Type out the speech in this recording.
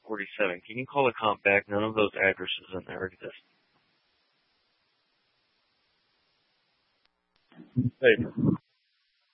47. Can you call the comp back? None of those addresses in there exist. Hey,